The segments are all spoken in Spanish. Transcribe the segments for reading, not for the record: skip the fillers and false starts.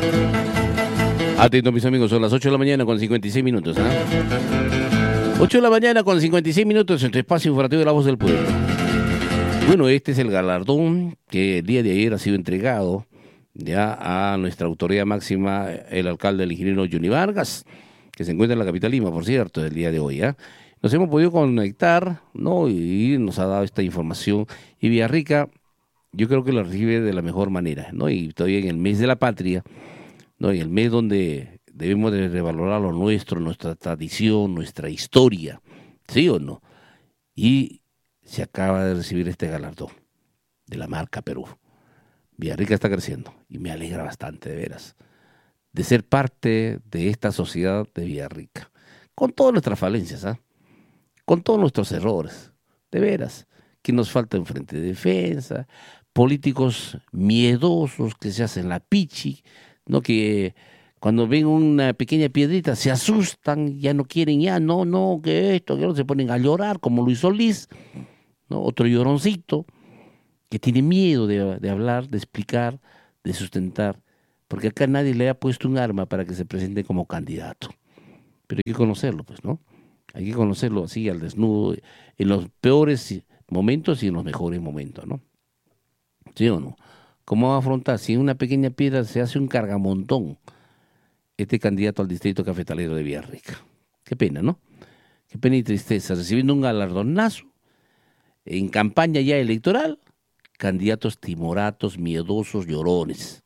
Atento, mis amigos, son las 8 de la mañana con 56 minutos. 8 de la mañana con 56 minutos en tu espacio informativo de La Voz del Pueblo. Bueno, este es el galardón que el día de ayer ha sido entregado ya a nuestra autoridad máxima, el alcalde, el ingeniero Johnny Vargas, que se encuentra en la capital Lima, por cierto, el día de hoy. Nos hemos podido conectar, ¿no? Y nos ha dado esta información. Y Villarrica, yo creo que lo recibe de la mejor manera, ¿no? Y todavía en el mes de la patria, ¿no? En el mes donde debemos de revalorar lo nuestro, nuestra tradición, nuestra historia, ¿sí o no? Y se acaba de recibir este galardón de la marca Perú. Villarrica está creciendo y me alegra bastante, de veras, de ser parte de esta sociedad de Villarrica, con todas nuestras falencias, con todos nuestros errores, de veras, que nos falta en frente de defensa, políticos miedosos que se hacen la pichi, ¿no? Que cuando ven una pequeña piedrita se asustan, ya no quieren, que esto, que no, se ponen a llorar, como Luis Solís, ¿no? Otro lloroncito, que tiene miedo de hablar, de explicar, de sustentar, porque acá nadie le ha puesto un arma para que se presente como candidato. Pero hay que conocerlo, pues, ¿no? Hay que conocerlo así, al desnudo, en los peores momentos y en los mejores momentos, ¿no? ¿Sí o no? ¿Cómo va a afrontar? Si en una pequeña piedra se hace un cargamontón, este candidato al distrito cafetalero de Villarrica. Qué pena, ¿no? Qué pena y tristeza, recibiendo un galardonazo en campaña ya electoral, candidatos timoratos, miedosos, llorones,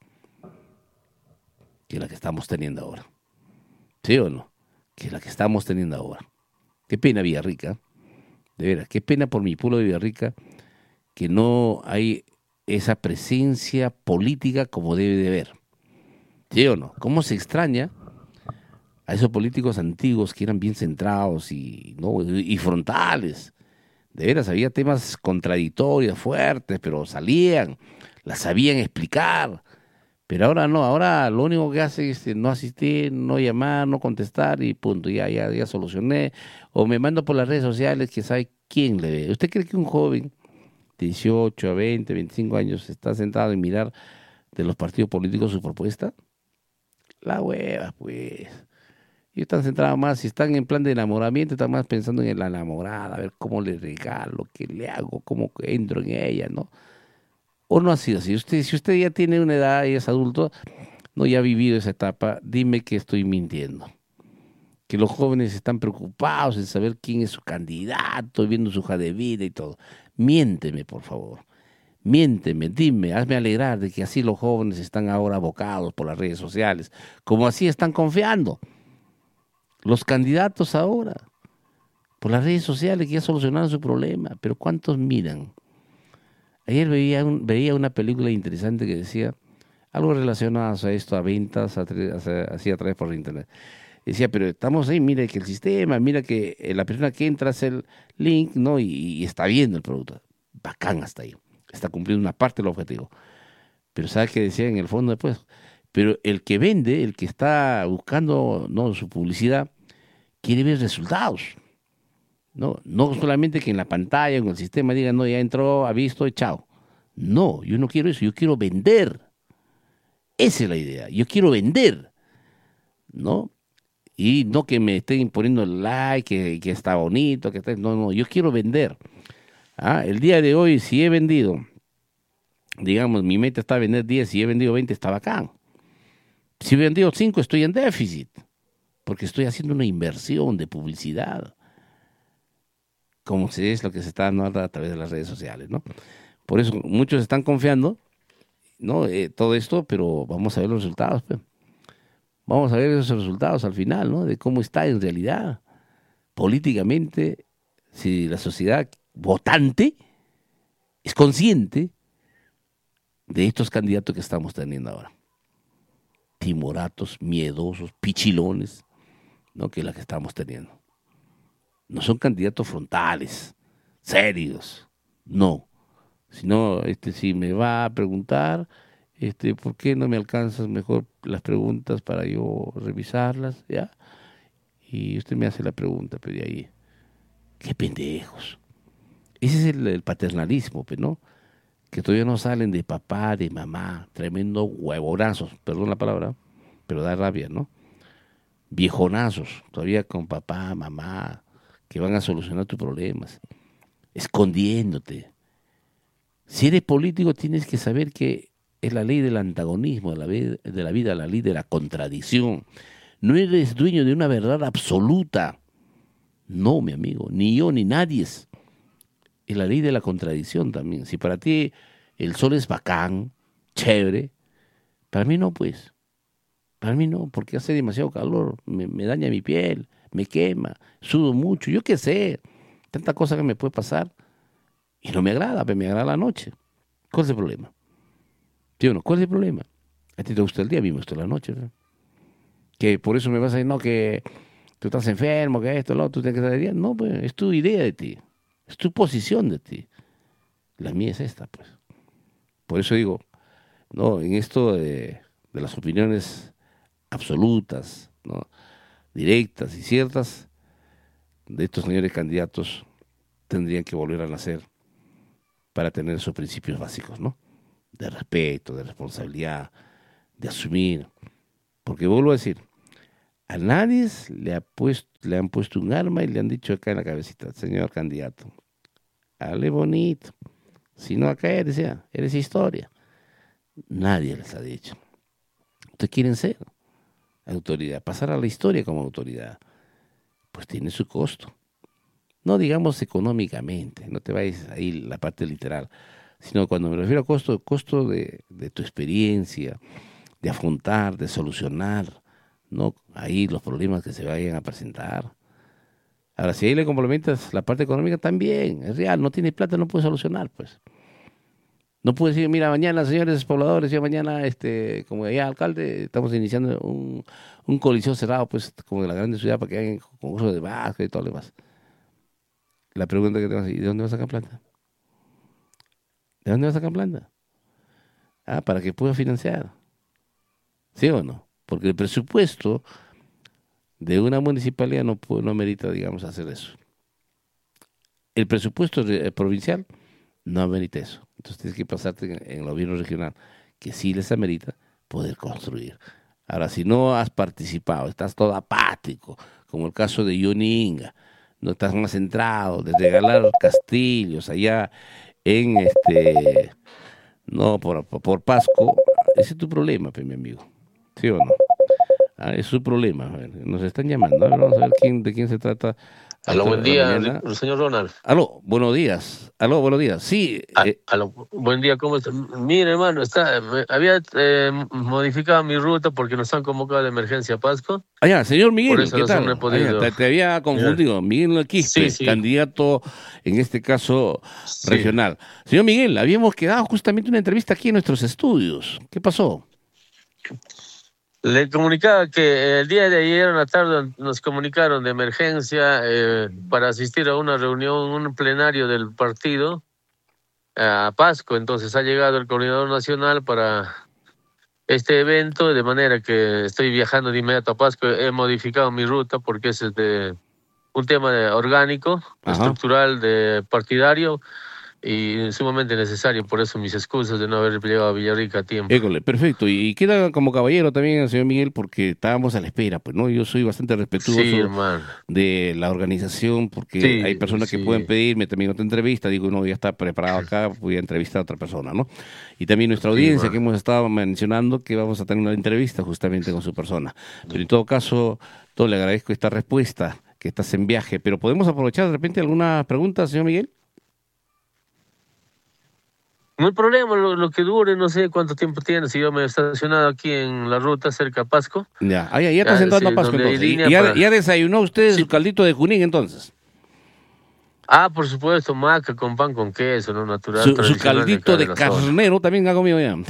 que es la que estamos teniendo ahora. ¿Sí o no? Que es la que estamos teniendo ahora. Qué pena Villarrica, de veras, qué pena por mi pueblo de Villarrica, que no hay esa presencia política como debe de haber. ¿Sí o no? ¿Cómo se extraña a esos políticos antiguos que eran bien centrados y frontales? De veras, había temas contradictorios, fuertes, pero salían, las sabían explicar. Pero ahora no, ahora lo único que hace es no asistir, no llamar, no contestar y punto, ya solucioné. O me mando por las redes sociales que sabe quién le ve. ¿Usted cree que un joven de 18 a 20, 25 años está sentado en mirar de los partidos políticos su propuesta? La hueva, pues. Y están centrados más, si están en plan de enamoramiento, están más pensando en la enamorada, a ver cómo le regalo, qué le hago, cómo entro en ella, ¿no? ¿O no ha sido así? Si usted ya tiene una edad y es adulto, no, ya ha vivido esa etapa, dime que estoy mintiendo. Que los jóvenes están preocupados en saber quién es su candidato, viendo su hoja de vida y todo. Miénteme, por favor. Miénteme, dime, hazme alegrar de que así los jóvenes están ahora abocados por las redes sociales, como así están confiando. Los candidatos ahora, por las redes sociales que ya solucionaron su problema, pero ¿cuántos miran? Ayer veía una película interesante que decía algo relacionado a esto, a ventas, así a través por internet. Decía, pero estamos ahí, mira que el sistema, mira que la persona que entra hace el link, ¿no? Y está viendo el producto. Bacán hasta ahí. Está cumpliendo una parte del objetivo. Pero ¿sabes qué decía en el fondo después? Pero el que vende, el que está buscando, ¿no?, su publicidad, quiere ver resultados. No solamente que en la pantalla, en el sistema diga, no, ya entró, ha visto y chao. No, yo no quiero eso, yo quiero vender. Esa es la idea, yo quiero vender, ¿no? Y no que me estén poniendo like, que está bonito, no, yo quiero vender. El día de hoy, si he vendido, digamos, mi meta está vender 10, si he vendido 20, está bacán. Si he vendido 5, estoy en déficit, porque estoy haciendo una inversión de publicidad, como es lo que se está dando a través de las redes sociales, ¿no? Por eso muchos están confiando, ¿no? Todo esto, pero vamos a ver los resultados, pues. Vamos a ver esos resultados al final, ¿no? De cómo está en realidad, políticamente, si la sociedad votante es consciente de estos candidatos que estamos teniendo ahora. Timoratos, miedosos, pichilones, ¿no? Que es la que estamos teniendo. No son candidatos frontales, serios, no. Sino, si me va a preguntar, ¿por qué no me alcanzas mejor las preguntas para yo revisarlas, ya? Y usted me hace la pregunta, pero de ahí, qué pendejos. Ese es el paternalismo, pues, ¿no? Que todavía no salen de papá, de mamá, tremendo huevonazos, perdón la palabra, pero da rabia, ¿no? Viejonazos, todavía con papá, mamá, que van a solucionar tus problemas, escondiéndote. Si eres político tienes que saber que es la ley del antagonismo, de la vida, la ley de la contradicción. No eres dueño de una verdad absoluta. No, mi amigo, ni yo ni nadie es. Es la ley de la contradicción también. Si para ti el sol es bacán, chévere, para mí no, pues. Para mí no, porque hace demasiado calor, me daña mi piel, me quema, sudo mucho, yo qué sé, tanta cosa que me puede pasar y no me agrada, pero me agrada la noche. ¿Cuál es el problema? ¿Sí o no? ¿Cuál es el problema? A ti te gusta el día, a mí me gusta la noche, ¿no? Que por eso me vas a decir, no, que tú estás enfermo, que esto, lo otro, tú tienes que estar de día. No, pues es tu idea de ti, es tu posición de ti. La mía es esta, pues. Por eso digo, no, en esto de las opiniones absolutas, ¿no? Directas y ciertas, de estos señores candidatos tendrían que volver a nacer para tener esos principios básicos, ¿no? De respeto, de responsabilidad, de asumir. Porque vuelvo a decir, a nadie le han puesto un arma y le han dicho acá en la cabecita, señor candidato, hable bonito, si no acá eres historia. Nadie les ha dicho. Ustedes quieren ser autoridad, pasar a la historia como autoridad, pues tiene su costo. No digamos económicamente, no te vayas ahí la parte literal, sino cuando me refiero a costo de tu experiencia, de afrontar, de solucionar, ¿no? Ahí los problemas que se vayan a presentar. Ahora, si ahí le complementas la parte económica, también, es real, no tiene plata, no puede solucionar, pues. No puede decir, mira, mañana, señores pobladores, yo mañana, como ya alcalde, estamos iniciando un coliseo cerrado, pues, como de la grande ciudad, para que hagan concursos de básquet y todo lo demás. La pregunta que te vas a hacer, ¿y de dónde vas a sacar plata? ¿De dónde vas a sacar plata? Ah, para que pueda financiar. ¿Sí o no? Porque el presupuesto de una municipalidad no merita, digamos, hacer eso. El presupuesto provincial no amerita eso. Entonces tienes que pasarte en el gobierno regional, que sí les amerita poder construir. Ahora, si no has participado, estás todo apático, como el caso de Johnny Inga, no estás más centrado de regalar castillos allá en no por Pasco, ese es tu problema, mi amigo. ¿Sí o no? Ah, es su problema. A ver, nos están llamando. A ver, vamos a ver de quién se trata. Aló, buen día, señor Ronald. Aló, buenos días. Aló, buenos días. Sí. Aló, buen día, ¿cómo está? Mire, hermano, había modificado mi ruta porque nos han convocado de emergencia a Pasco. Allá, señor Miguel, por eso ¿qué tal? No he podido. Te había confundido. Miguel Quispe, sí. Candidato, en este caso, regional. Señor Miguel, habíamos quedado justamente una entrevista aquí en nuestros estudios. ¿Qué pasó? Le comunicaba que el día de ayer en la tarde nos comunicaron de emergencia para asistir a una reunión, un plenario del partido a Pasco. Entonces ha llegado el coordinador nacional para este evento, de manera que estoy viajando de inmediato a Pasco. He modificado mi ruta porque es un tema orgánico, estructural, de partidario, y sumamente necesario. Por eso mis excusas de no haber llegado a Villarrica a tiempo. École, perfecto. Y queda como caballero también el señor Miguel, porque estábamos a la espera, pues, ¿no? Yo soy bastante respetuoso de la organización, porque hay personas que pueden pedirme también otra entrevista. Digo, no, ya está preparado acá, voy a entrevistar a otra persona, ¿no? Y también nuestra audiencia, que hemos estado mencionando que vamos a tener una entrevista justamente con su persona. Pero en todo caso, le agradezco esta respuesta, que estás en viaje. Pero ¿podemos aprovechar de repente alguna pregunta, señor Miguel? No hay problema, lo que dure, no sé cuánto tiempo tiene. Si yo me he estacionado aquí en la ruta cerca a Pasco. Ya está sentando a Pasco entonces. ¿Ya desayunó usted su caldito de Junín entonces? Ah, por supuesto, maca con pan con queso, ¿no? Natural. Su caldito de carnero también ha comido ya.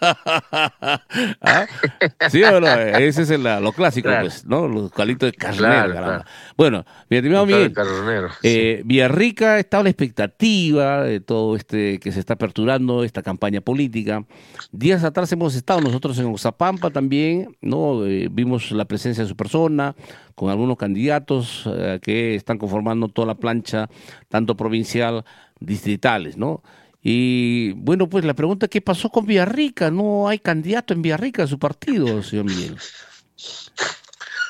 ¿Ah? ¿Sí o no? Ese es lo clásico, pues, ¿no? Los calditos de carnero. Claro. Bueno, mi estimado Miguel, Villarrica está a la expectativa de todo que se está aperturando esta campaña política. Días atrás hemos estado nosotros en Oxapampa también, ¿no? Vimos la presencia de su persona con algunos candidatos que están conformando toda la plancha, tanto provincial, distritales, ¿no? Y bueno, pues la pregunta, ¿qué pasó con Villarrica? No hay candidato en Villarrica de su partido, señor Miguel.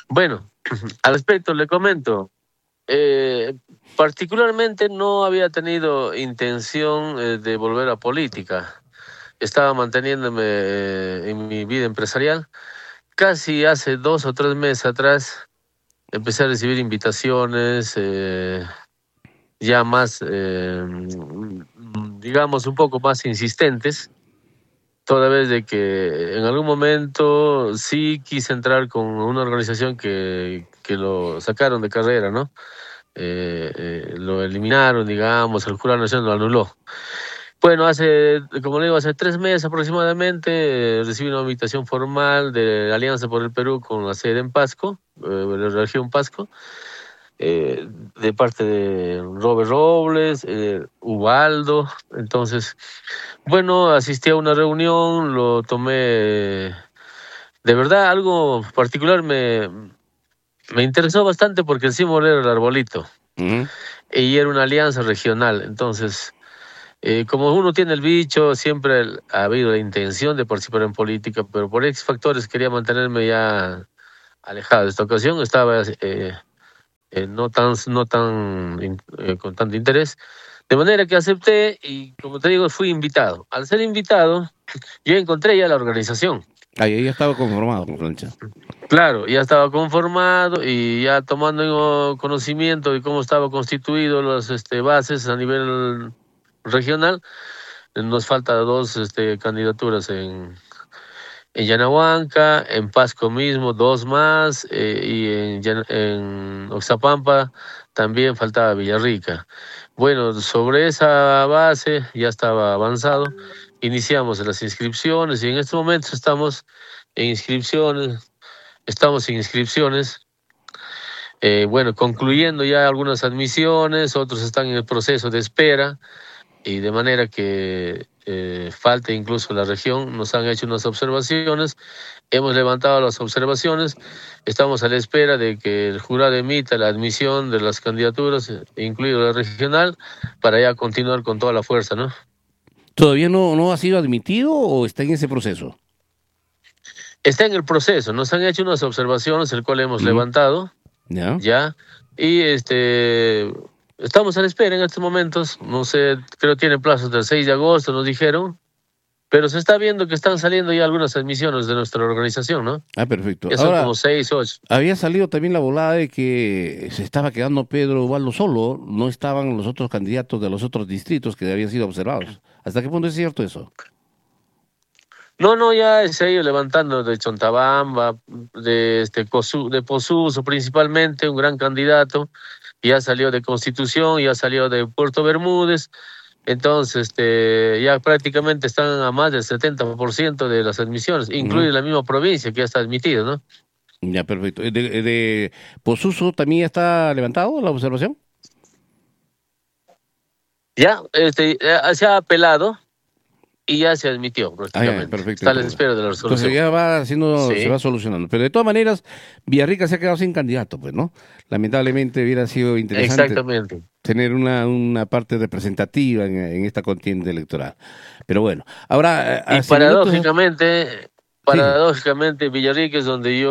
Bueno, al respecto le comento. Particularmente no había tenido intención de volver a política. Estaba manteniéndome en mi vida empresarial. Casi hace 2 o 3 meses atrás empecé a recibir invitaciones ya más, digamos, un poco más insistentes, toda vez de que en algún momento sí quise entrar con una organización que lo sacaron de carrera, ¿no? Lo eliminaron, digamos, el Jurado Nacional lo anuló. Bueno, como le digo, hace 3 meses aproximadamente recibí una invitación formal de la Alianza por el Perú con la sede en Pasco, la región Pasco, de parte de Robert Robles, Ubaldo. Entonces, bueno, asistí a una reunión, lo tomé, de verdad, algo particular me interesó bastante porque el símbolo era el arbolito Ujú. y era una alianza regional. Entonces, como uno tiene el bicho, siempre ha habido la intención de participar en política, pero por X factores quería mantenerme ya alejado. De esta ocasión estaba con tanto interés, de manera que acepté y, como te digo, fui invitado. Al ser invitado, yo encontré ya la organización. Ahí ya estaba conformado con Flancha. Claro, ya estaba conformado y ya tomando conocimiento de cómo estaba constituido las bases a nivel regional. Nos falta dos candidaturas en Yanahuanca, en Pasco mismo, dos más, y en Oxapampa también faltaba Villarrica. Bueno, sobre esa base ya estaba avanzado, iniciamos las inscripciones y en estos momentos estamos en inscripciones, bueno, concluyendo ya algunas admisiones, otros están en el proceso de espera y de manera que falta incluso la región, nos han hecho unas observaciones, hemos levantado las observaciones, estamos a la espera de que el jurado emita la admisión de las candidaturas, incluido la regional, para ya continuar con toda la fuerza, ¿no? ¿Todavía no ha sido admitido o está en ese proceso? Está en el proceso, nos han hecho unas observaciones, el cual hemos Ujú. levantado, ¿Ya? ya, y estamos a la espera en estos momentos, no sé, creo que tienen plazos del 6 de agosto, nos dijeron. Pero se está viendo que están saliendo ya algunas admisiones de nuestra organización, ¿no? Ah, perfecto. Ya son Ahora, como 6, 8. había salido también la volada de que se estaba quedando Pedro Ubaldo solo, no estaban los otros candidatos de los otros distritos que habían sido observados. ¿Hasta qué punto es cierto eso? No, no, ya se ha ido levantando de Chontabamba, de Posuso principalmente, un gran candidato. Ya salió de Constitución, ya salió de Puerto Bermúdez. Entonces, ya prácticamente están a más del 70% de las admisiones, Ujú. incluye la misma provincia que ya está admitido, ¿no? Ya, perfecto. De Posuso también está levantado la observación? Ya, se ha apelado y ya se admitió Ah, ya, prácticamente. perfecto, Está a la entonces. espera de la Entonces resolución. ya va haciendo, se va Sí, solucionando. Pero de todas maneras, Villarrica se ha quedado sin candidato, pues, ¿no? Lamentablemente hubiera sido interesante exactamente. tener una parte representativa en esta contienda electoral. Pero bueno, ahora, Y hace minutos, sí, sí, paradójicamente, Villarrica es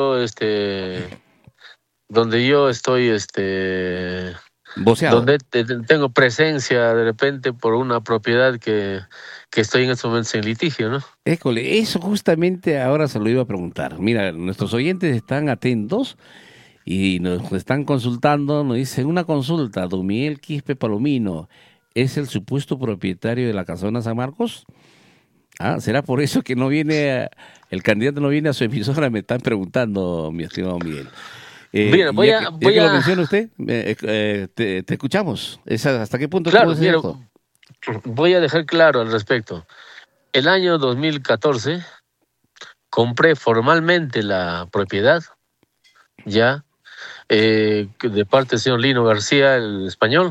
donde yo estoy, voceado. donde tengo presencia de repente por una propiedad que estoy en estos momentos en litigio, ¿no? École, eso justamente ahora se lo iba a preguntar. Mira, nuestros oyentes están atentos y nos están consultando, nos dicen una consulta, don Miguel Quispe Palomino, ¿es el supuesto propietario de la casona San Marcos? Ah, ¿será por eso que no viene, el candidato no viene a su emisora? Me están preguntando, mi estimado Miguel. Mira, Y ya que lo menciona usted, te escuchamos. ¿Hasta qué punto claro, es mira, cierto? voy a dejar claro al respecto. El año 2014 compré formalmente la propiedad, ya, de parte del señor Lino García, el español.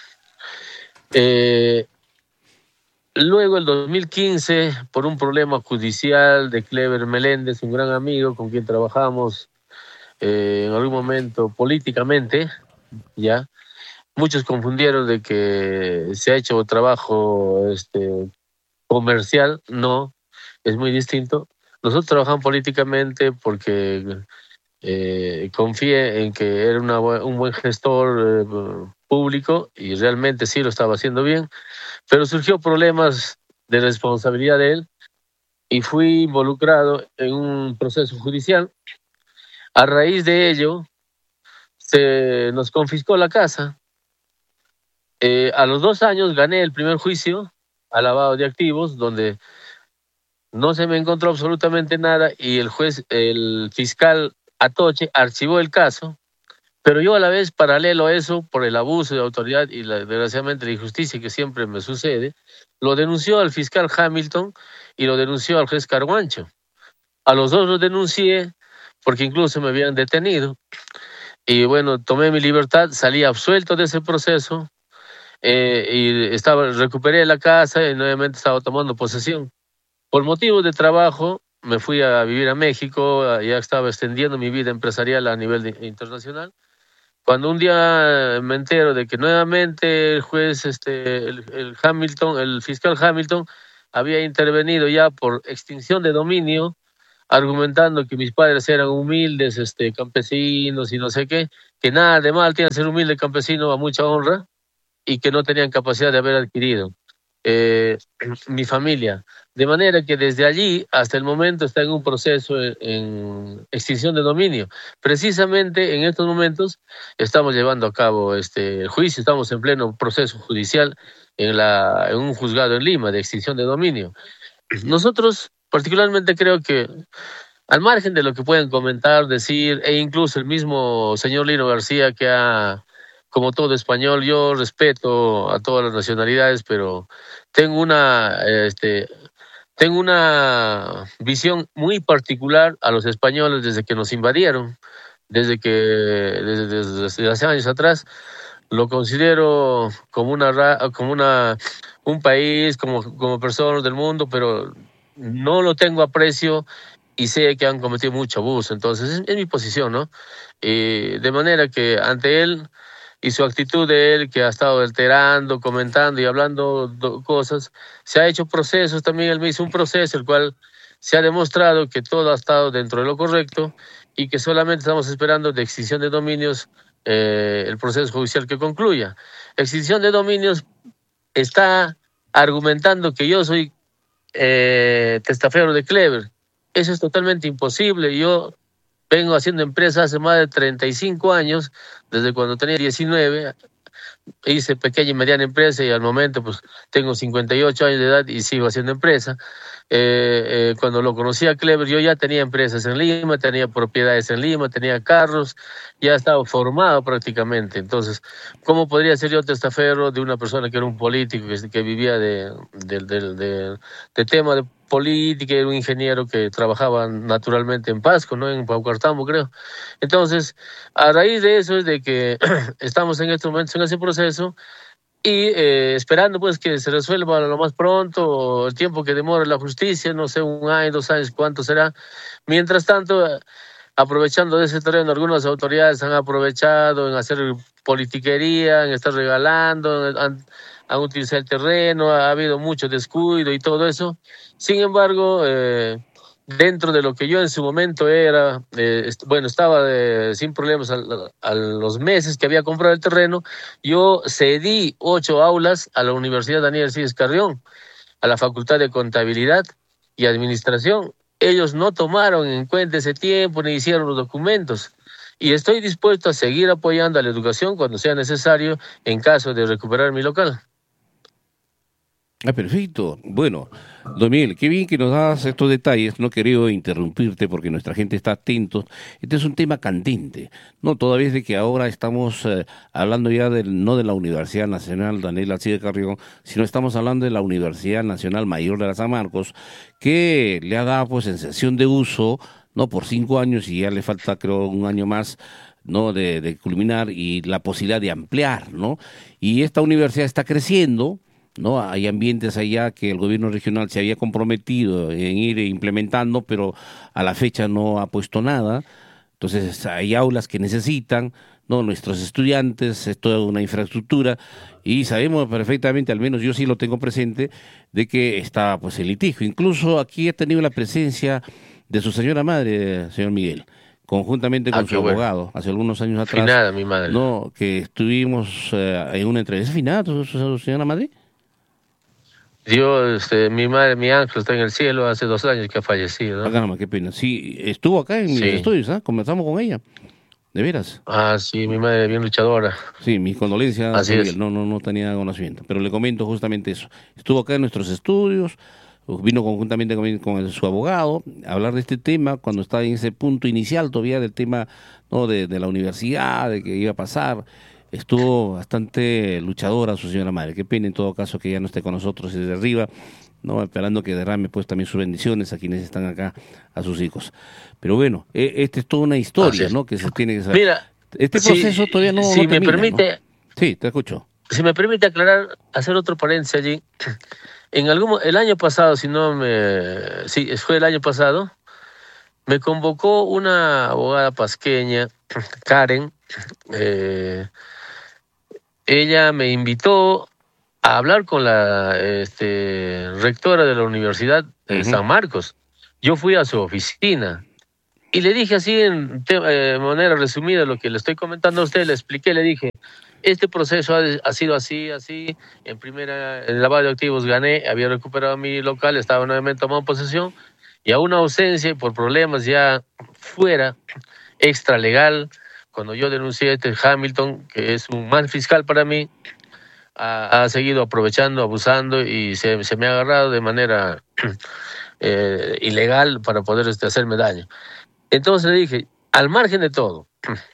Eh, Luego, el 2015, por un problema judicial de Clever Meléndez, un gran amigo con quien trabajamos en algún momento políticamente, ya, muchos confundieron de que se ha hecho trabajo comercial. No, es muy distinto. Nosotros trabajamos políticamente porque confié en que era un buen gestor público y realmente sí lo estaba haciendo bien, pero surgió problemas de responsabilidad de él y fui involucrado en un proceso judicial. A raíz de ello, se nos confiscó la casa. A los 2 años gané el primer juicio a lavado de activos, donde no se me encontró absolutamente nada y el fiscal Atoche archivó el caso, pero yo a la vez, paralelo a eso, por el abuso de autoridad y desgraciadamente la injusticia que siempre me sucede, lo denunció al fiscal Hamilton y lo denunció al juez Carguancho. A los dos los denuncié porque incluso me habían detenido y bueno, tomé mi libertad, salí absuelto de ese proceso y recuperé la casa y nuevamente estaba tomando posesión. Por motivos de trabajo me fui a vivir a México, ya estaba extendiendo mi vida empresarial a nivel internacional. Cuando un día me entero de que nuevamente el juez, el Hamilton, el fiscal Hamilton, había intervenido ya por extinción de dominio, argumentando que mis padres eran humildes, campesinos y no sé qué, que nada de mal tiene ser humilde campesino, a mucha honra, y que no tenían capacidad de haber adquirido mi familia. De manera que desde allí hasta el momento está en un proceso en extinción de dominio. Precisamente en estos momentos estamos llevando a cabo el juicio, estamos en pleno proceso judicial en un juzgado en Lima de extinción de dominio. Nosotros particularmente creo que al margen de lo que pueden comentar, decir, e incluso el mismo señor Lino García que como todo español, yo respeto a todas las nacionalidades, pero tengo tengo una visión muy particular a los españoles desde que nos invadieron, desde hace años atrás. Lo considero como un país, como personas del mundo, pero no lo tengo aprecio y sé que han cometido mucho abuso. Entonces, es mi posición, ¿no? De manera que ante él y su actitud de él, que ha estado alterando, comentando y hablando cosas, se ha hecho procesos, también él me hizo un proceso, el cual se ha demostrado que todo ha estado dentro de lo correcto y que solamente estamos esperando de extinción de dominios el proceso judicial que concluya. Extinción de dominios está argumentando que yo soy testaferro de Clever. Eso es totalmente imposible. Yo vengo haciendo empresa hace más de 35 años, desde cuando tenía 19, hice pequeña y mediana empresa y al momento pues tengo 58 años de edad y sigo haciendo empresa. Cuando lo conocí a Clever, yo ya tenía empresas en Lima, tenía propiedades en Lima, tenía carros, ya estaba formado prácticamente. Entonces, ¿cómo podría ser yo testaferro de una persona que era un político, que vivía de tema de política, era un ingeniero que trabajaba naturalmente en Pasco, ¿no? En Paucartambo, creo. Entonces, a raíz de eso es de que estamos en estos momentos en ese proceso y esperando pues que se resuelva lo más pronto, el tiempo que demore la justicia, no sé, 1 año, 2 años, cuánto será. Mientras tanto, aprovechando de ese terreno, algunas autoridades han aprovechado en hacer politiquería, en estar regalando, han utilizado el terreno, ha habido mucho descuido y todo eso. Sin embargo, dentro de lo que yo en su momento era, estaba sin problemas a los meses que había comprado el terreno, yo cedí 8 aulas a la Universidad Daniel Arcides Carrión, a la Facultad de Contabilidad y Administración. Ellos no tomaron en cuenta ese tiempo ni hicieron los documentos. Y estoy dispuesto a seguir apoyando a la educación cuando sea necesario en caso de recuperar mi local. Ah, perfecto. Bueno, don Miguel, qué bien que nos das estos detalles. No quería interrumpirte porque nuestra gente está atento. Este es un tema candente, ¿no? Toda vez de que ahora estamos hablando ya no de la Universidad Nacional Daniel Alcides Carrión, sino estamos hablando de la Universidad Nacional Mayor de la San Marcos, que le ha dado pues en sesión de uso, ¿no? Por 5 años y ya le falta creo 1 año más, ¿no? De culminar y la posibilidad de ampliar, ¿no? Y esta universidad está creciendo, ¿no? Hay ambientes allá que el gobierno regional se había comprometido en ir implementando, pero a la fecha no ha puesto nada. Entonces hay aulas que necesitan, ¿no? Nuestros estudiantes, es toda una infraestructura y sabemos perfectamente, al menos yo sí lo tengo presente, de que está pues el litigio. Incluso aquí he tenido la presencia de su señora madre, señor Miguel, conjuntamente con qué su bueno. abogado, hace algunos años atrás. Finada, mi madre. No, que estuvimos en una entrevista. ¿Finada, tu señora madre? Dios, mi madre, mi ángel está en el cielo, hace 2 años que ha fallecido, Ah, ¿no? caramba, qué pena. Sí, estuvo acá en mis Sí. estudios, ¿ah? Conversamos con ella. De veras. Ah, sí, mi madre bien luchadora. Sí, mis condolencias, Así don es. Miguel. No tenía conocimiento. Pero le comento justamente eso. Estuvo acá en nuestros estudios, vino conjuntamente con su abogado a hablar de este tema cuando estaba en ese punto inicial todavía del tema, ¿no? de la universidad, de que iba a pasar. Estuvo bastante luchadora su señora madre. Qué pena en todo caso que ya no esté con nosotros desde arriba, ¿no? Esperando que derrame pues también sus bendiciones a quienes están acá, a sus hijos. Pero bueno, esta es toda una historia, ¿no? Que se tiene que saber. Mira, Este proceso todavía no si me termina, permite, ¿no? Sí, te escucho. si me permite aclarar, hacer otro paréntesis allí. El año pasado, sí, fue el año pasado, me convocó una abogada pasqueña, Karen. Ella me invitó a hablar con la rectora de la Universidad de San Marcos. Yo fui a su oficina y le dije así en manera resumida lo que le estoy comentando a usted, le expliqué, le dije, este proceso ha sido así. En el lavado de activos gané, había recuperado mi local, estaba nuevamente tomando posesión, y a una ausencia y por problemas ya fuera, extralegal, cuando yo denuncié a este Hamilton, que es un mal fiscal para mí, ha seguido aprovechando, abusando, y se me ha agarrado de manera ilegal para poder hacerme daño. Entonces le dije, al margen de todo,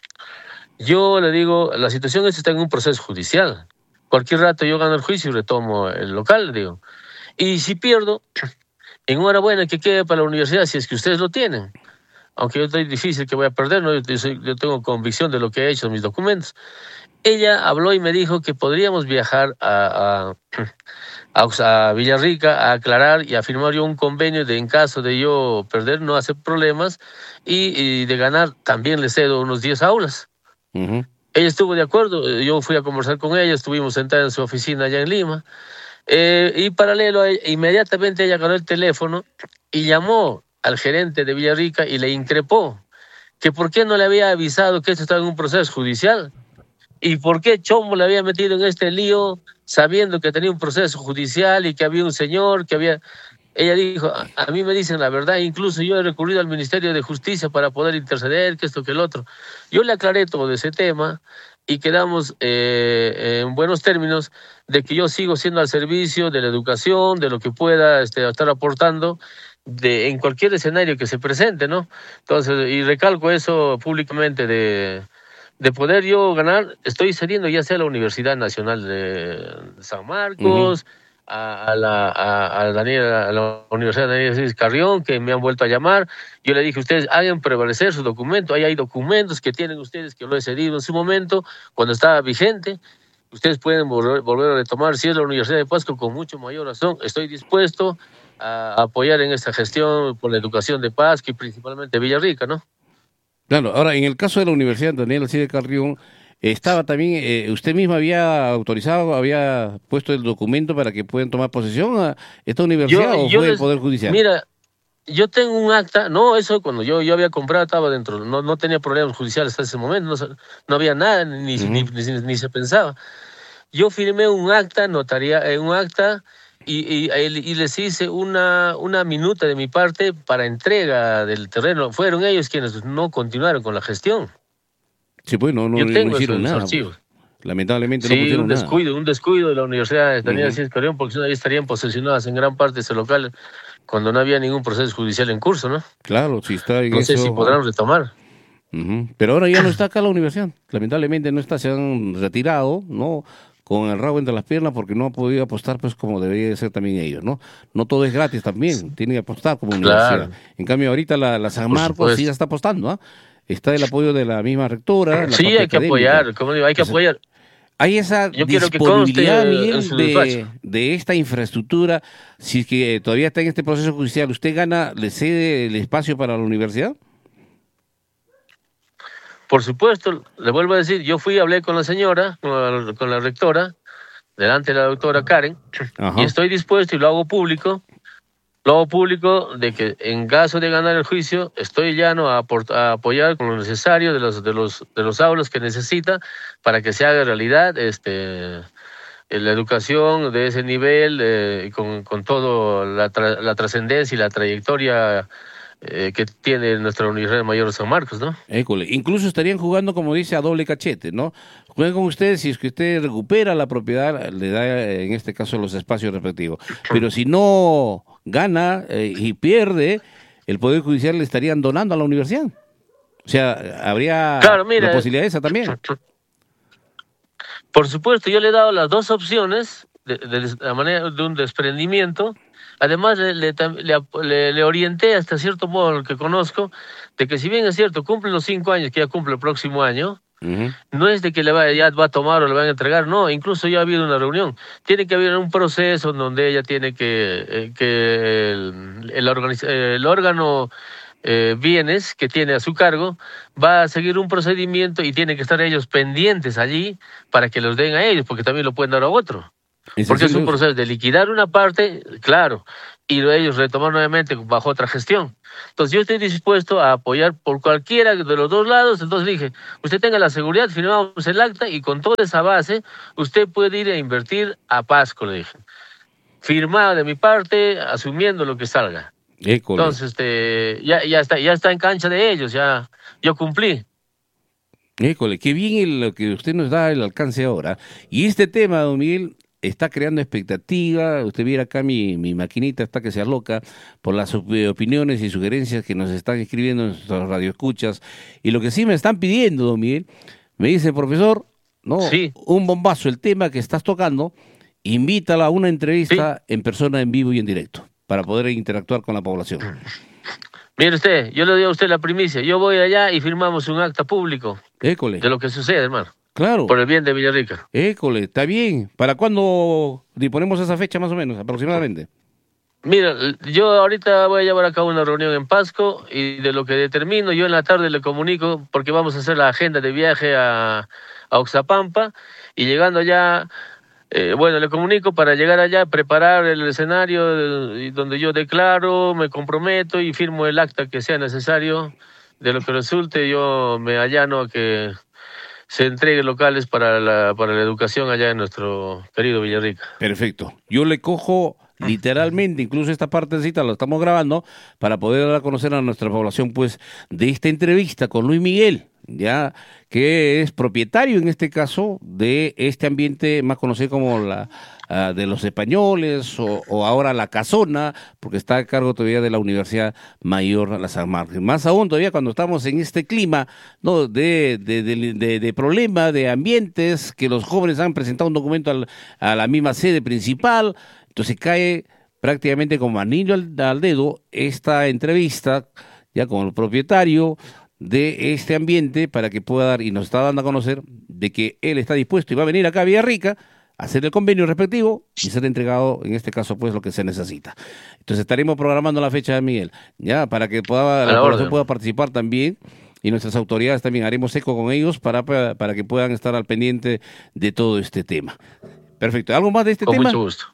yo le digo, la situación está en un proceso judicial. Cualquier rato yo gano el juicio y retomo el local, digo. Y si pierdo, enhorabuena que quede para la universidad, si es que ustedes lo tienen. Aunque yo estoy difícil que voy a perder, ¿no? Yo tengo convicción de lo que he hecho en mis documentos. Ella habló y me dijo que podríamos viajar a Villarrica a aclarar y a firmar yo un convenio de en caso de yo perder, no hacer problemas, y de ganar también le cedo unos 10 aulas. Ella estuvo de acuerdo, yo fui a conversar con ella, estuvimos sentados en su oficina allá en Lima, y paralelo a ella, inmediatamente ella agarró el teléfono y llamó al gerente de Villarrica y le increpó que por qué no le había avisado que esto estaba en un proceso judicial y por qué Chombo le había metido en este lío sabiendo que tenía un proceso judicial y que había un señor que había... Ella dijo, a mí me dicen la verdad, incluso yo he recurrido al Ministerio de Justicia para poder interceder, que esto, que el otro. Yo le aclaré todo ese tema y quedamos en buenos términos de que yo sigo siendo al servicio de la educación, de lo que pueda estar aportando en cualquier escenario que se presente, ¿no? Entonces, y recalco eso públicamente de poder yo ganar, estoy cediendo ya sea a la Universidad Nacional de San Marcos, a la Universidad Daniel César Carrión, que me han vuelto a llamar. Yo le dije, ustedes hagan prevalecer su documento, ahí hay documentos que tienen ustedes que lo he cedido en su momento, cuando estaba vigente. Ustedes pueden volver a retomar, si es la Universidad de Pasco, con mucho mayor razón. Estoy dispuesto a apoyar en esta gestión por la educación de Pasco y principalmente Villarrica, ¿no? Claro, ahora en el caso de la Universidad Daniel Alcide Carrión, estaba también, usted misma había autorizado, había puesto el documento para que puedan tomar posesión a esta universidad o fue el Poder Judicial. Mira, yo tengo un acta, no, eso cuando yo había comprado estaba dentro, no tenía problemas judiciales hasta ese momento, no había nada, ni se pensaba. Yo firmé un acta, un acta, y les hice una minuta de mi parte para entrega del terreno. Fueron ellos quienes no continuaron con la gestión. Sí, pues no hicieron nada. Pues. Lamentablemente no pusieron nada. Un descuido de la Universidad de Daniel Alcide Carrión, porque si no, ahí estarían posesionadas en gran parte de ese local cuando no había ningún proceso judicial en curso, ¿no? Claro, si está en no sé si podrán retomar. Pero ahora ya no está acá la universidad. Lamentablemente no está, se han retirado, ¿no? Con el rabo entre las piernas porque no ha podido apostar pues como debería de ser también ellos, ¿no? No todo es gratis también, tienen que apostar como universidad. En cambio ahorita la San Marcos sí ya está apostando, ¿ah? Está el apoyo de la misma rectora. Sí, hay que apoyar, como digo, hay que apoyar. Hay esa disponibilidad, Miguel, de esta infraestructura. Si es que todavía está en este proceso judicial, ¿usted gana, le cede el espacio para la universidad? Por supuesto, le vuelvo a decir, yo hablé con la señora, con la rectora, delante de la doctora Karen, y estoy dispuesto y lo hago público. lo hago público de que en caso de ganar el juicio estoy llano a apoyar con lo necesario de los aulas que necesita para que se haga realidad la educación de ese nivel, con todo la trascendencia y la trayectoria que tiene nuestra Universidad Mayor de San Marcos, ¿no? École. Incluso estarían jugando, como dice, a doble cachete, ¿no? Jueguen con ustedes, si es que usted recupera la propiedad, le da en este caso los espacios respectivos. Pero si no gana y pierde, el Poder Judicial le estarían donando a la universidad. O sea, habría Claro, mira, la posibilidad esa también. Por supuesto, yo le he dado las dos opciones de la manera de un desprendimiento. Además, le orienté hasta cierto modo, lo que conozco, de que si bien es cierto, cumple los 5 años, que ya cumple el próximo año, no es de que ya va a tomar o le van a entregar, no, incluso ya ha habido una reunión. Tiene que haber un proceso en donde ella tiene que el órgano bienes que tiene a su cargo va a seguir un procedimiento y tienen que estar ellos pendientes allí para que los den a ellos, porque también lo pueden dar a otro. Porque es un proceso de liquidar una parte, claro, y ellos retomar nuevamente bajo otra gestión. Entonces yo estoy dispuesto a apoyar por cualquiera de los dos lados. Entonces le dije, usted tenga la seguridad, firmamos el acta y con toda esa base usted puede ir a invertir a Pasco, le dije. Firmado de mi parte, asumiendo lo que salga. École. Entonces ya está en cancha de ellos, ya yo cumplí. École, qué bien lo que usted nos da el alcance ahora. Y este tema, don Miguel, está creando expectativa. Usted viera acá mi maquinita está que se aloca por las opiniones y sugerencias que nos están escribiendo en nuestras radioescuchas. Y lo que sí me están pidiendo, don Miguel, me dice, profesor, no, sí, un bombazo el tema que estás tocando, invítala a una entrevista en persona, en vivo y en directo, para poder interactuar con la población. Mire usted, yo le doy a usted la primicia. Yo voy allá y firmamos un acta público. École. De lo que sucede, hermano. Claro. Por el bien de Villarrica. École, está bien. ¿Para cuándo disponemos esa fecha más o menos, aproximadamente? Mira, yo ahorita voy a llevar a cabo una reunión en Pasco y de lo que determino, yo en la tarde le comunico porque vamos a hacer la agenda de viaje a Oxapampa y llegando allá, bueno, le comunico para llegar allá, preparar el escenario donde yo declaro, me comprometo y firmo el acta que sea necesario. De lo que resulte, yo me allano a que se entregue locales para la educación allá en nuestro querido Villarrica. Perfecto. Yo le cojo literalmente, incluso esta partecita la estamos grabando para poder dar a conocer a nuestra población, pues, de esta entrevista con Luis Miguel, ya que es propietario en este caso de este ambiente más conocido como de los españoles o ahora la Casona, porque está a cargo todavía de la Universidad Mayor de San Marcos. Más aún todavía cuando estamos en este clima, ¿no?, de problema de ambientes, que los jóvenes han presentado un documento a la misma sede principal. Entonces cae prácticamente como anillo al dedo esta entrevista ya con el propietario de este ambiente para que pueda dar, y nos está dando a conocer de que él está dispuesto y va a venir acá a Villarrica a hacer el convenio respectivo y ser entregado, en este caso, pues lo que se necesita. Entonces estaremos programando la fecha de Miguel, ya para que la población pueda participar también, y nuestras autoridades también haremos eco con ellos para que puedan estar al pendiente de todo este tema. Perfecto. ¿Algo más de este tema? Con mucho gusto.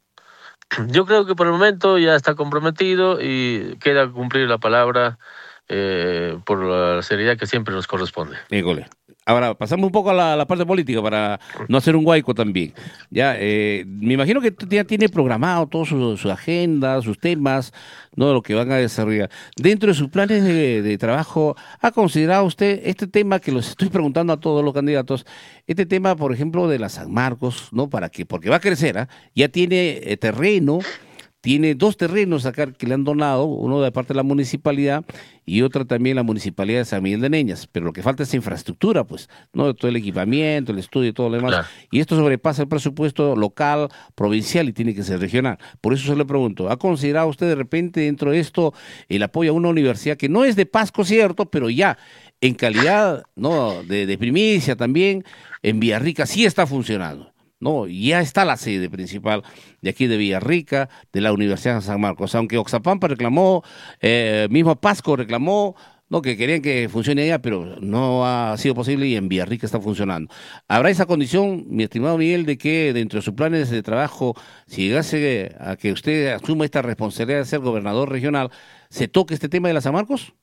Yo creo que por el momento ya está comprometido y queda cumplir la palabra por la seriedad que siempre nos corresponde. Híjole. Ahora, pasamos un poco a la parte política para no hacer un huaico también. Ya, me imagino que ya tiene programado toda su agenda, sus temas, ¿no?, lo que van a desarrollar. Dentro de sus planes de trabajo, ¿ha considerado usted este tema que los estoy preguntando a todos los candidatos? Este tema, por ejemplo, de la San Marcos, ¿no? Porque va a crecer, ya tiene terreno. Tiene 2 terrenos acá que le han donado, uno de parte de la municipalidad y otra también la municipalidad de San Miguel de Neñas, pero lo que falta es infraestructura, pues, ¿no?, todo el equipamiento, el estudio y todo lo demás, claro. Y esto sobrepasa el presupuesto local, provincial y tiene que ser regional. Por eso se le pregunto, ¿ha considerado usted de repente dentro de esto el apoyo a una universidad que no es de Pasco, cierto, pero ya en calidad, ¿no?, de primicia también, en Villarrica sí está funcionando? No, ya está la sede principal de aquí de Villarrica, de la Universidad de San Marcos, aunque Oxapampa reclamó, mismo Pasco reclamó, no, que querían que funcione allá, pero no ha sido posible y en Villarrica está funcionando. ¿Habrá esa condición, mi estimado Miguel, de que dentro de sus planes de trabajo, si llegase a que usted asuma esta responsabilidad de ser gobernador regional, se toque este tema de la San Marcos?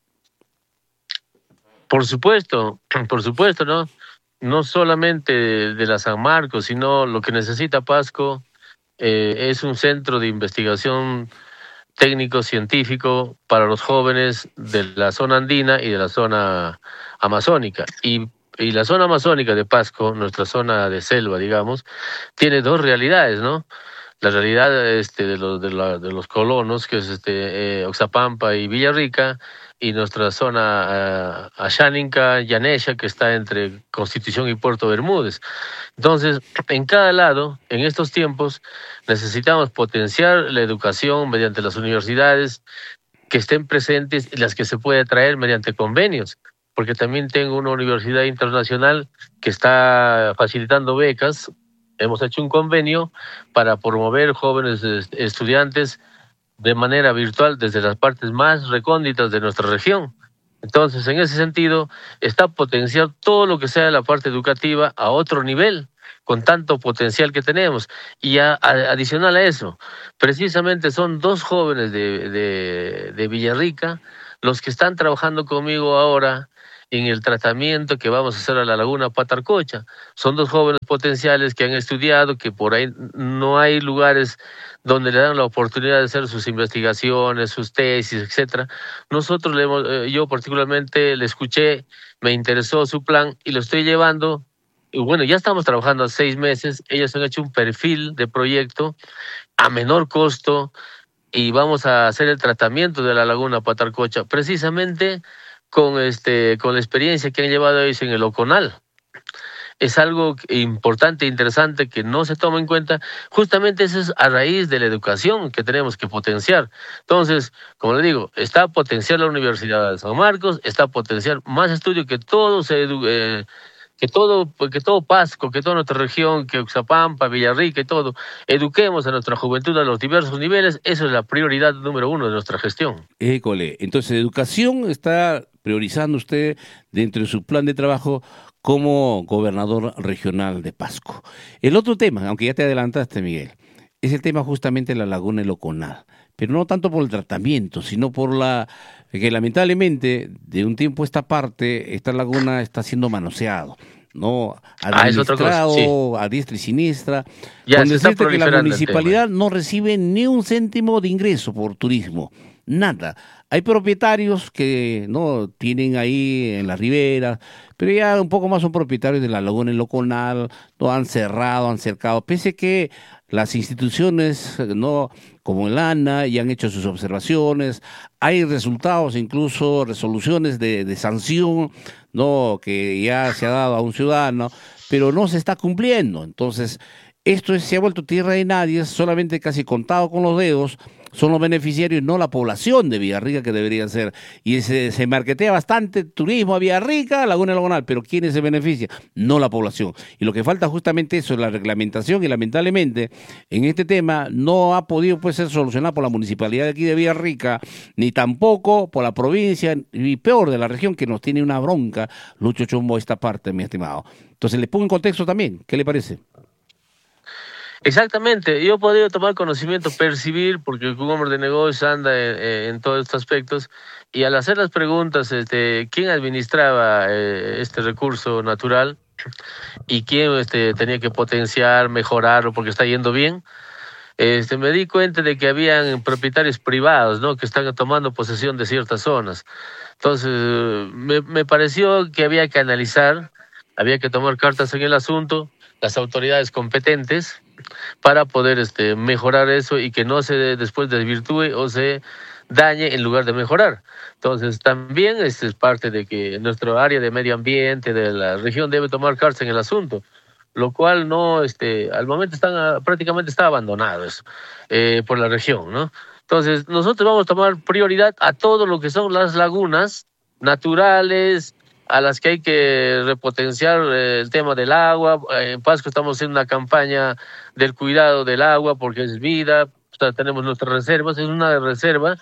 Por supuesto, ¿no? No solamente de la San Marcos, sino lo que necesita Pasco es un centro de investigación técnico-científico para los jóvenes de la zona andina y de la zona amazónica. Y la zona amazónica de Pasco, nuestra zona de selva, digamos, tiene dos realidades, ¿no? La realidad de los colonos, que es Oxapampa y Villarrica, y nuestra zona Asháninca, Yanesha, que está entre Constitución y Puerto Bermúdez. Entonces, en cada lado, en estos tiempos, necesitamos potenciar la educación mediante las universidades que estén presentes y las que se puede traer mediante convenios, porque también tengo una universidad internacional que está facilitando becas. Hemos hecho un convenio para promover jóvenes estudiantes de manera virtual desde las partes más recónditas de nuestra región. Entonces, en ese sentido, está potenciar todo lo que sea la parte educativa a otro nivel, con tanto potencial que tenemos. Y adicional a eso, precisamente son dos jóvenes de Villarrica los que están trabajando conmigo ahora en el tratamiento que vamos a hacer a la laguna Patarcocha. Son dos jóvenes potenciales que han estudiado, que por ahí no hay lugares donde le dan la oportunidad de hacer sus investigaciones, sus tesis, etcétera. Nosotros yo particularmente le escuché, me interesó su plan y lo estoy llevando. Y bueno, ya estamos trabajando a 6 meses. Ellos han hecho un perfil de proyecto a menor costo y vamos a hacer el tratamiento de la laguna Patarcocha, precisamente con la experiencia que han llevado ellos en el Oconal. Es algo importante e interesante que no se toma en cuenta. Justamente eso es a raíz de la educación que tenemos que potenciar. Entonces, como le digo, está a potenciar la Universidad de San Marcos, está a potenciar más estudio, que todo que todo Pasco, que toda nuestra región, que Oxapampa, Villarrica y todo, eduquemos a nuestra juventud a los diversos niveles. Eso es la prioridad número 1 de nuestra gestión. École, entonces educación está priorizando usted dentro de su plan de trabajo como gobernador regional de Pasco. El otro tema, aunque ya te adelantaste, Miguel, es el tema justamente de la laguna El Oconal, pero no tanto por el tratamiento, sino por que lamentablemente de un tiempo a esta parte esta laguna está siendo manoseado, ¿no? Administrado sí, a diestra y siniestra. Ya Con se está decirte que la proliferando el municipalidad no recibe ni un céntimo de ingreso por turismo, nada. Hay propietarios que no tienen ahí en la ribera, pero ya un poco más son propietarios de la laguna El Oconal, no han cerrado, han cercado, pese que las instituciones, no, como el ANA, ya han hecho sus observaciones, hay resultados, incluso resoluciones de sanción, no, que ya se ha dado a un ciudadano, pero no se está cumpliendo. Entonces, se ha vuelto tierra de nadie, solamente casi contado con los dedos son los beneficiarios, no la población de Villarrica, que deberían ser. Y se marketea bastante turismo a Villarrica, Laguna Lagunal, pero ¿quiénes se benefician? No la población. Y lo que falta justamente eso es la reglamentación, y lamentablemente en este tema no ha podido ser solucionado por la municipalidad de aquí de Villarrica, ni tampoco por la provincia, y peor de la región, que nos tiene una bronca, Lucho Chombo, esta parte, mi estimado. Entonces le pongo en contexto también, ¿qué le parece? Exactamente, yo he podido tomar conocimiento, percibir, porque un hombre de negocios anda en todos estos aspectos, y al hacer las preguntas, quién administraba este recurso natural y quién tenía que potenciar, mejorarlo, porque está yendo bien, me di cuenta de que habían propietarios privados, ¿no?, que están tomando posesión de ciertas zonas. Entonces, me pareció que había que analizar, había que tomar cartas en el asunto, las autoridades competentes, para poder mejorar eso y que no se después desvirtúe o se dañe en lugar de mejorar. Entonces, también es parte de que nuestro área de medio ambiente de la región debe tomar cartas en el asunto, lo cual no, al momento prácticamente está abandonado eso, por la región, ¿no? Entonces, nosotros vamos a tomar prioridad a todo lo que son las lagunas naturales, a las que hay que repotenciar el tema del agua. En Pasco estamos haciendo una campaña del cuidado del agua porque es vida. O sea, tenemos nuestras reservas, es una reserva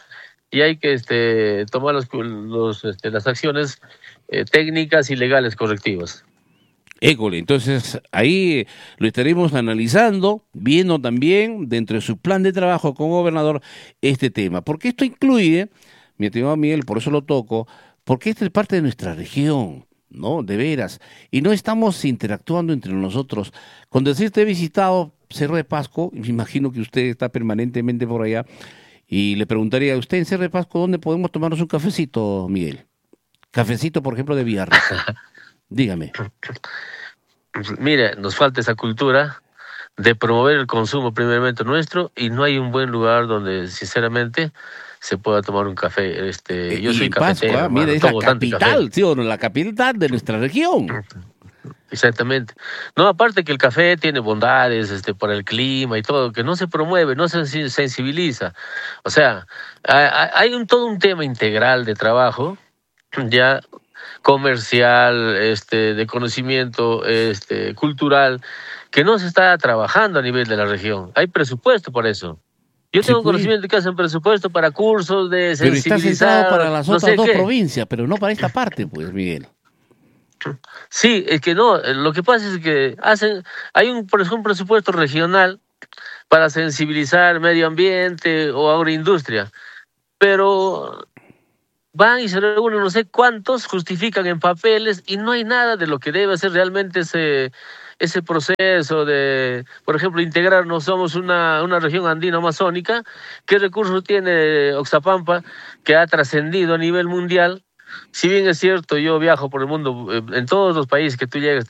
y hay que tomar las acciones técnicas y legales correctivas. École, entonces ahí lo estaremos analizando, viendo también dentro de su plan de trabajo como gobernador este tema, porque esto incluye, mi estimado Miguel, por eso lo toco, porque esta es parte de nuestra región, ¿no? De veras, y no estamos interactuando entre nosotros. Con decirte he visitado Cerro de Pasco, y me imagino que usted está permanentemente por allá, y le preguntaría a usted en Cerro de Pasco, ¿dónde podemos tomarnos un cafecito, Miguel? Cafecito, por ejemplo, de Villarrica. Dígame. Mire, nos falta esa cultura de promover el consumo primeramente nuestro, y no hay un buen lugar donde sinceramente se pueda tomar un café. Yo Y soy en Pascua, cafetero, mira, hermano, es la tomo tanto café. capital, ¿sí o no? La capital de nuestra región. Exactamente. No, aparte que el café tiene bondades para el clima y todo, que no se promueve, no se sensibiliza. O sea, hay todo un tema integral de trabajo, ya comercial, de conocimiento, cultural, que no se está trabajando a nivel de la región. Hay presupuesto para eso. Yo Sí, tengo pues, conocimiento de que hacen presupuesto para cursos de pero está centrado para sensibilizar, las no otras sé dos qué. provincias, pero no para esta parte, pues, Miguel. Sí, es que no, lo que pasa es que hay por ejemplo, un presupuesto regional para sensibilizar medio ambiente o agroindustria, pero van y se reúnen no sé cuántos, justifican en papeles y no hay nada de lo que debe ser realmente ese proceso de, por ejemplo, integrarnos. Somos una región andino-amazónica. ¿Qué recursos tiene Oxapampa que ha trascendido a nivel mundial? Si bien es cierto, yo viajo por el mundo, en todos los países que tú llegas,